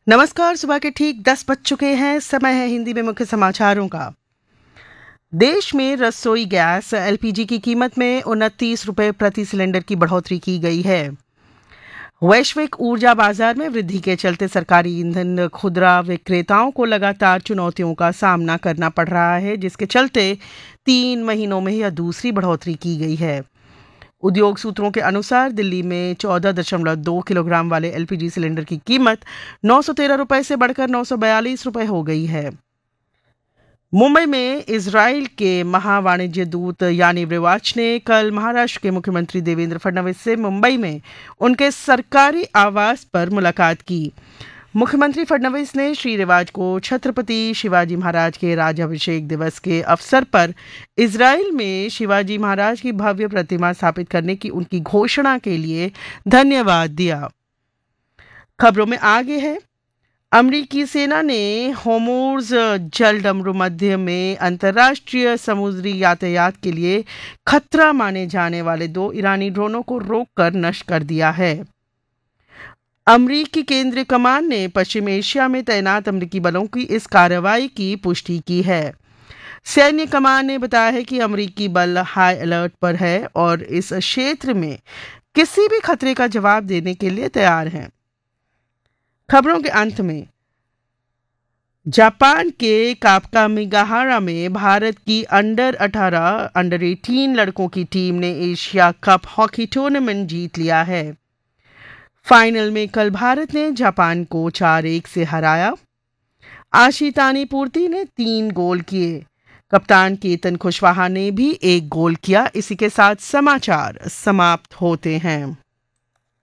नमस्कार। सुबह के ठीक 10 बज चुके हैं। समय है हिंदी में मुख्य समाचारों का। देश में रसोई गैस एलपीजी की कीमत में 29 रुपए प्रति सिलेंडर की बढ़ोतरी की गई है। वैश्विक ऊर्जा बाजार में वृद्धि के चलते सरकारी ईंधन खुदरा विक्रेताओं को लगातार चुनौतियों का सामना करना पड़ रहा है, जिसके चलते 3 महीनों में यह दूसरी बढ़ोतरी की गई है। उद्योग सूत्रों के अनुसार दिल्ली में 14.2 किलोग्राम वाले एलपीजी सिलेंडर की कीमत 913 रुपए से बढ़कर 942 रुपए हो गई है। मुंबई में इजराइल के महावाणिज्य दूत यानिव रिवाच ने कल महाराष्ट्र के मुख्यमंत्री देवेंद्र फडणवीस से मुंबई में उनके सरकारी आवास पर मुलाकात की। मुख्यमंत्री फडणवीस ने श्री रिवाज को छत्रपति शिवाजी महाराज के राज्याभिषेक दिवस के अवसर पर इजराइल में शिवाजी महाराज की भव्य प्रतिमा स्थापित करने की उनकी घोषणा के लिए धन्यवाद दिया। खबरों में आगे है। अमेरिकी सेना ने होर्मुज़ जलडमरू मध्य में अंतर्राष्ट्रीय समुद्री यातायात के लिए खतरा माने जाने वाले 2 ईरानी ड्रोनों को रोककर नष्ट कर दिया है। अमेरिकी केंद्रीय कमान ने पश्चिम एशिया में तैनात अमेरिकी बलों की इस कार्रवाई की पुष्टि की है। सैन्य कमान ने बताया है कि अमेरिकी बल हाई अलर्ट पर है और इस क्षेत्र में किसी भी खतरे का जवाब देने के लिए तैयार हैं। खबरों के अंत में, जापान के काकामिगाहारा में भारत की अंडर 18 लड़कों की टीम ने एशिया कप हॉकी टूर्नामेंट जीत लिया है। फाइनल में कल भारत ने जापान को 4-1 से हराया। आशितानी पूर्ति ने 3 गोल किए। कप्तान केतन कुशवाहा ने भी 1 गोल किया। इसी के साथ समाचार समाप्त होते हैं।